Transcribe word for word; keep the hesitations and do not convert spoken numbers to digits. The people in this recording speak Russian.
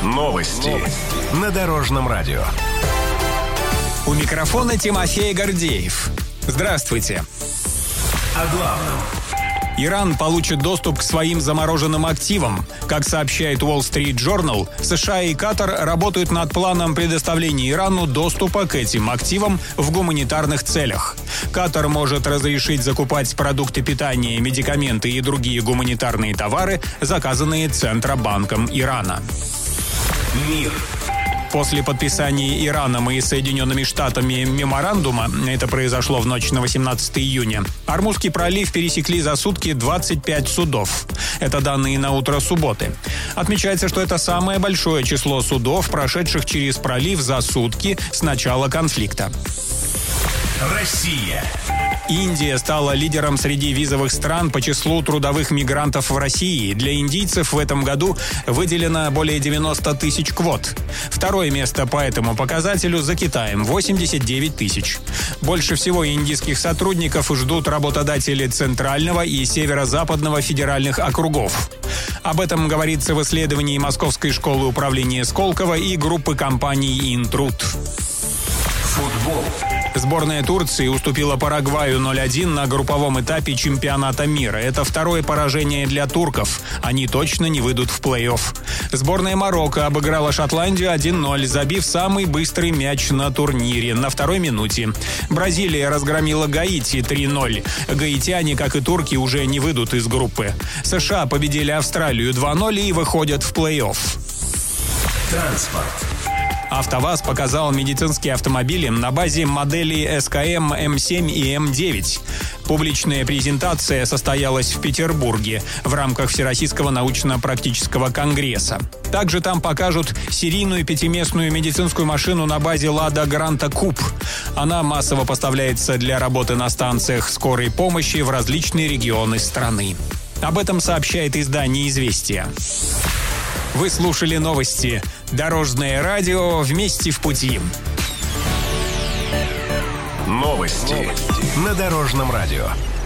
Новости на Дорожном радио. У микрофона Тимофей Гордеев. Здравствуйте. О главном. Иран получит доступ к своим замороженным активам. Как сообщает Wall Street Journal, США и Катар работают над планом предоставления Ирану доступа к этим активам в гуманитарных целях. Катар может разрешить закупать продукты питания, медикаменты и другие гуманитарные товары, заказанные Центробанком Ирана. Мир. После подписания Ираном и Соединенными Штатами меморандума, это произошло в ночь на восемнадцатое июня, Ормузский пролив пересекли за сутки двадцать пять судов. Это данные на утро субботы. Отмечается, что это самое большое число судов, прошедших через пролив за сутки с начала конфликта. Россия. Индия стала лидером среди визовых стран по числу трудовых мигрантов в России. Для индийцев в этом году выделено более девяносто тысяч квот. Второе место по этому показателю за Китаем – восемьдесят девять тысяч. Больше всего индийских сотрудников ждут работодатели Центрального и Северо-Западного федеральных округов. Об этом говорится в исследовании Московской школы управления Сколково и группы компаний «Интруд». Футбол. Сборная Турции уступила Парагваю ноль один на групповом этапе чемпионата мира. Это второе поражение для турков. Они точно не выйдут в плей-офф. Сборная Марокко обыграла Шотландию один ноль, забив самый быстрый мяч на турнире на второй минуте. Бразилия разгромила Гаити три ноль. Гаитяне, как и турки, уже не выйдут из группы. США победили Австралию два ноль и выходят в плей-офф. Транспорт. АвтоВАЗ показал медицинские автомобили на базе моделей эс ка эм, эм семь и эм девять. Публичная презентация состоялась в Петербурге в рамках Всероссийского научно-практического конгресса. Также там покажут серийную пятиместную медицинскую машину на базе «Лада Гранта Куб». Она массово поставляется для работы на станциях скорой помощи в различные регионы страны. Об этом сообщает издание «Известия». Вы слушали новости «Дорожное радио» вместе в пути. Новости на Дорожном радио.